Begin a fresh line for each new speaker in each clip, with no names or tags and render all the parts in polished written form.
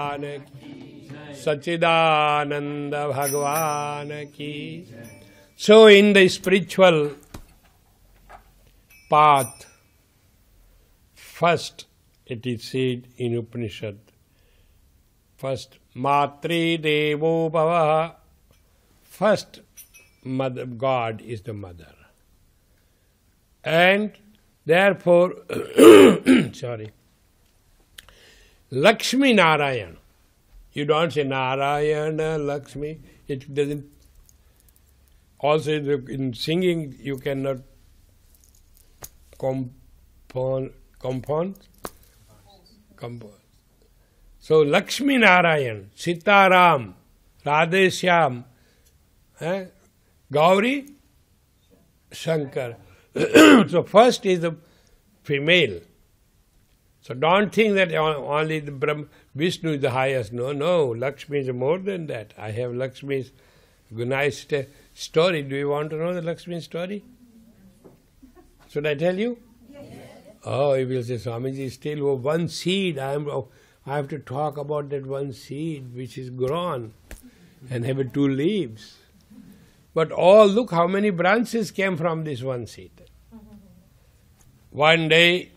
Bhagwan ki, Sachidananda Bhagwan ki. So in the spiritual path, first it is said in Upanishad, first Matri Devo Bhava, first mother, God is the mother. And therefore, sorry, Lakshmi Narayan. You don't say Narayana, Lakshmi. It doesn't. Also in singing you cannot compose. So Lakshmi Narayan, Sitaram, Radheshyam, Gauri, Shankar. So first is the female. So don't think that only the Vishnu is the highest. No, Lakshmi is more than that. I have Lakshmi's nice story. Do you want to know the Lakshmi story? Should I tell you? Yes. Oh, you will say, Swamiji, still one seed. I have to talk about that one seed which is grown and have 2 leaves. But look how many branches came from this one seed. One day,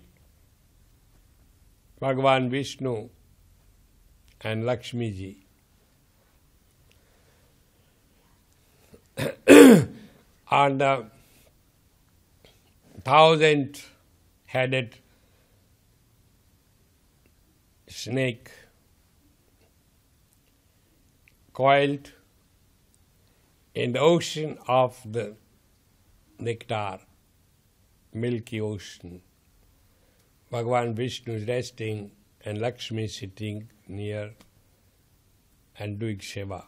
Bhagavan Vishnu and Lakshmi ji on the 1,000-headed snake coiled in the ocean of the nectar, milky ocean. Bhagavan Vishnu is resting and Lakshmi sitting near and doing seva.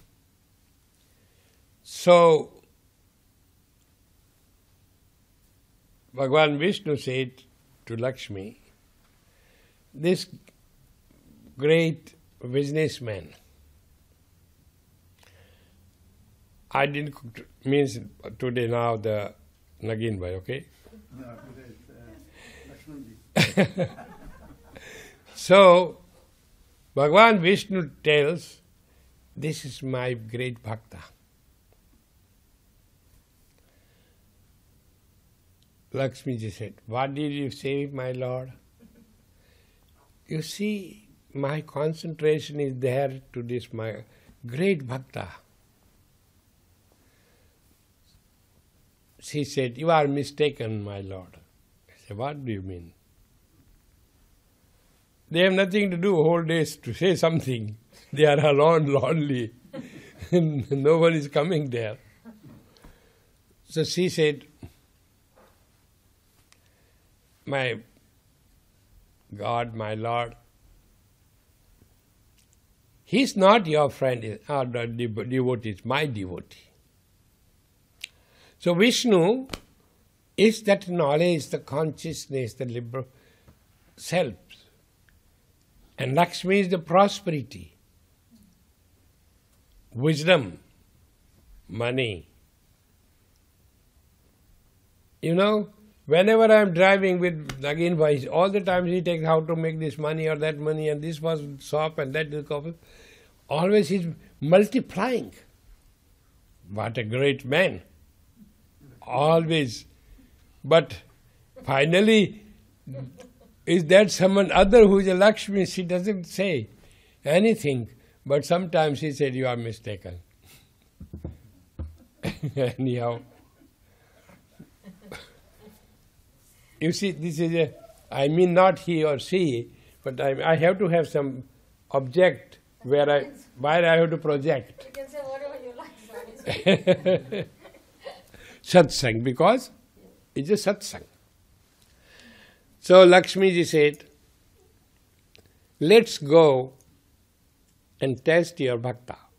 So, Bhagavan Vishnu said to Lakshmi, this great businessman, I didn't cook, means today now the Nagin Bhai, okay?
No, today it's Lakshmanji.
So, Bhagavan Vishnu tells, this is my great bhakta. Lakshmi ji said, what did you say, my lord? You see, my concentration is there to this, my great bhakta. She said, you are mistaken, my lord. I said, what do you mean? They have nothing to do whole days to say something. They are alone, lonely. No one is coming there. So she said, my God, my Lord, he is not your friend, or the devotee, is my devotee. So Vishnu is that knowledge, the consciousness, the liberal self. And Lakshmi is the prosperity, wisdom, money. You know, whenever I am driving with Nagin Bhai, all the time he takes how to make this money or that money, and this was shop and that is coffee. Always he's multiplying. What a great man. Always. But finally, is that someone other who is a Lakshmi? She doesn't say anything. But sometimes she said, you are mistaken. Anyhow. You see, this is I mean not he or she, but I have to have some object where I have to project.
You can say whatever you like.
Satsang, because it's a satsang. So Lakshmi ji said, let's go and test your bhakta.